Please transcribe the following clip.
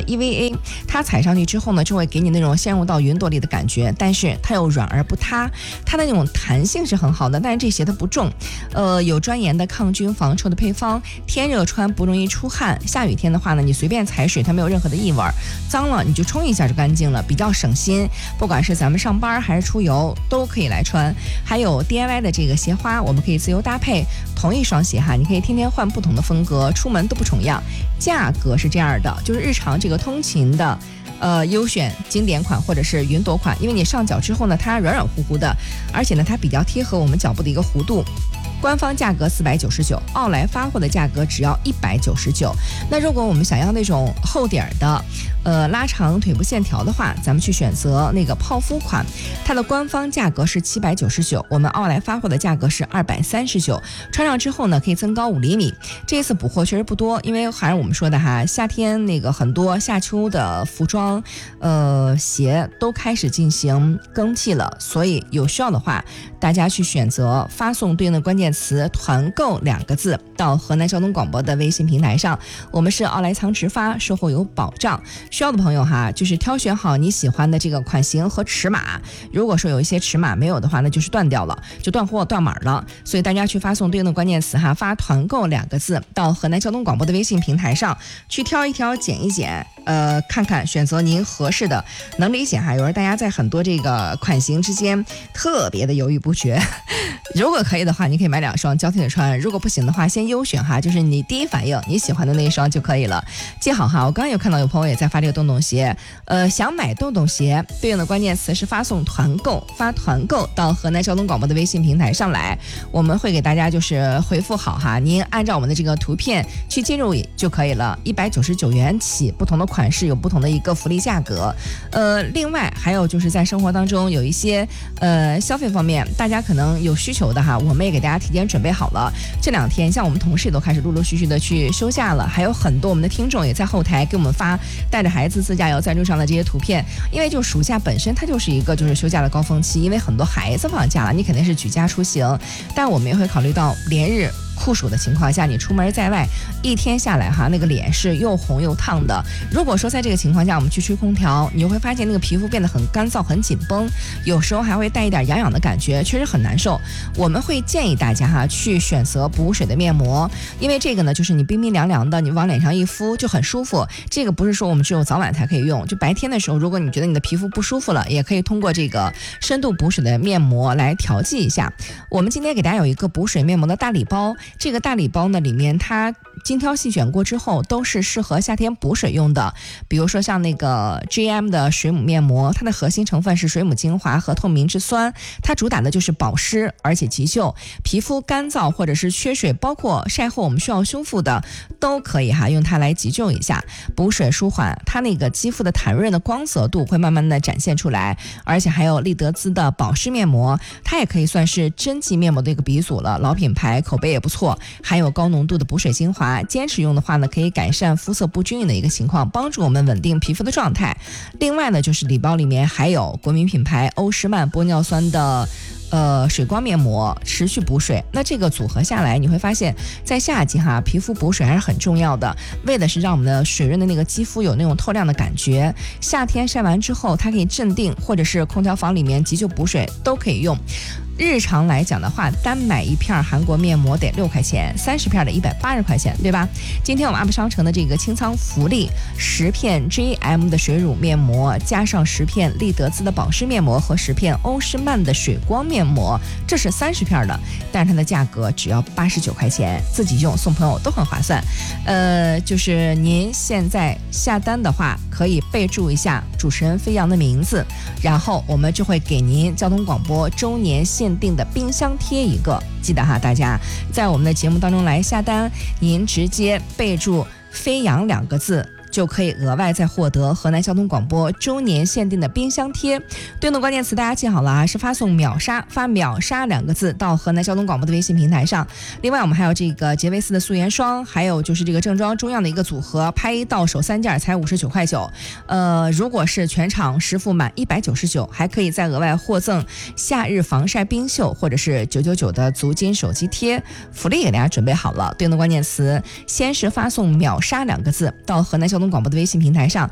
EVA， 它踩上去之后呢，就会给你那种陷入到云朵里的感觉，但是它又软而不塌，它的那种弹性是很好的，但是这鞋它不重，有专研的抗菌防臭的配方，天热穿不容易出汗，下雨天的话呢，你随便踩水它没有任何的异味，脏了你就冲一下就干净了，比较省心，不管是咱们上班还是出游都可以来穿。还有 DIY 的这个鞋花，我们可以自由搭配，同一双鞋哈，你可以天天换不同的风格，出门都不重样。价格是这样的，就是日常这个通勤的优选经典款或者是云朵款，因为你上脚之后呢，它软软乎乎的，而且呢它比较贴合我们脚部的一个弧度。官方价格499，奥莱发货的价格只要199。那如果我们想要那种厚底儿的，拉长腿部线条的话，咱们去选择那个泡芙款，它的官方价格是799，我们奥莱发货的价格是239。穿上之后呢，可以增高5厘米。这一次补货确实不多，因为还是我们说的哈，夏天那个很多夏秋的服装，鞋都开始进行更替了，所以有需要的话，大家去选择发送对应的关键词团购2个字到河南交通广播的微信平台上，我们是奥莱仓直发，售后有保障。需要的朋友哈，就是挑选好你喜欢的这个款型和尺码，如果说有一些尺码没有的话，那就是断掉了，就断货断码了，所以大家去发送对应的关键词哈，发团购2个字到河南交通广播的微信平台上去挑一挑拣一拣，看看选择您合适的。能理解哈，有时大家在很多这个款型之间特别的犹豫不决，如果可以的话，你可以买2双交替着穿，如果不行的话，先优选哈，就是你第一反应你喜欢的那一双就可以了。记好哈，我刚刚有看到有朋友也在发这个洞洞鞋，想买洞洞鞋，对应的关键词是发送团购，发团购到河南交通广播的微信平台上来，我们会给大家就是回复好哈，您按照我们的这个图片去进入就可以了，199元起，不同的款式有不同的一个福利价格。另外还有就是在生活当中有一些消费方面大家可能有需求的哈，我们也给大家提前准备好了。这2天像我们同事都开始陆陆续续的去休假了，还有很多我们的听众也在后台给我们发带着孩子自驾游在路上的这些图片，因为就暑假本身它就是一个就是休假的高峰期，因为很多孩子放假了，你肯定是举家出行，但我们也会考虑到连日酷暑的情况下，你出门在外一天下来哈，那个脸是又红又烫的。如果说在这个情况下我们去吹空调，你就会发现那个皮肤变得很干燥很紧绷，有时候还会带一点痒痒的感觉，确实很难受。我们会建议大家哈去选择补水的面膜，因为这个呢就是你冰冰凉凉的，你往脸上一敷就很舒服。这个不是说我们只有早晚才可以用，就白天的时候，如果你觉得你的皮肤不舒服了，也可以通过这个深度补水的面膜来调剂一下。我们今天给大家有一个补水面膜的大礼包，这个大礼包呢里面它精挑细选过之后都是适合夏天补水用的，比如说像那个 GM 的水母面膜，它的核心成分是水母精华和透明质酸，它主打的就是保湿而且急救，皮肤干燥或者是缺水，包括晒后我们需要修复的都可以哈，用它来急救一下，补水舒缓，它那个肌肤的弹润的光泽度会慢慢的展现出来。而且还有丽德姿的保湿面膜，它也可以算是针剂面膜的一个鼻祖了，老品牌口碑也不错，还有高浓度的补水精华，坚持用的话呢，可以改善肤色不均匀的一个情况，帮助我们稳定皮肤的状态。另外呢，就是礼包里面还有国民品牌欧诗漫玻尿酸的水光面膜，持续补水。那这个组合下来，你会发现在夏季哈，皮肤补水还是很重要的，为的是让我们的水润的那个肌肤有那种透亮的感觉。夏天晒完之后，它可以镇定，或者是空调房里面急救补水都可以用。日常来讲的话，单买一片韩国面膜得6块钱，30片的180块钱，对吧？今天我们 UP 商城的这个清仓福利，10片 GM 的水乳面膜，加上10片丽德姿的保湿面膜和10片欧诗漫的水光面膜，这是30片的，但是它的价格只要89块钱，自己用送朋友都很划算。就是您现在下单的话，可以备注一下主持人飞扬的名字，然后我们就会给您交通广播周年限定的冰箱贴一个。记得哈，大家在我们的节目当中来下单，您直接备注飞扬2个字，就可以额外再获得河南交通广播周年限定的冰箱贴。对应的关键词大家记好了啊，是发送秒杀，发秒杀2个字到河南交通广播的微信平台上。另外我们还有这个洁维斯的素颜霜，还有就是这个正装中样的一个组合，拍一到手3件才59块9。如果是全场实付满199，还可以再额外获赠夏日防晒冰袖或者是999的足金手机贴，福利给大家准备好了。对应的关键词先是发送秒杀2个字到河南交通广播的微信平台上，